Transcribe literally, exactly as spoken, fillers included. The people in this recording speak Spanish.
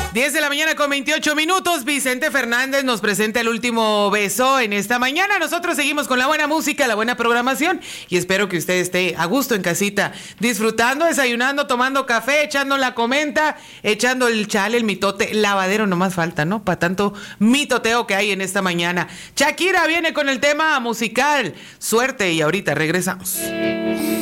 diez de la mañana con veintiocho minutos. Vicente Fernández nos presenta el último beso en esta mañana. Nosotros seguimos con la buena música, la buena programación y espero que usted esté a gusto en casita, disfrutando, desayunando, tomando café, echando la comenta, echando el chale, el mitote, lavadero, no más falta, ¿no? Para tanto mitoteo que hay en esta mañana. Shakira viene con el tema musical. Suerte y ahorita regresamos.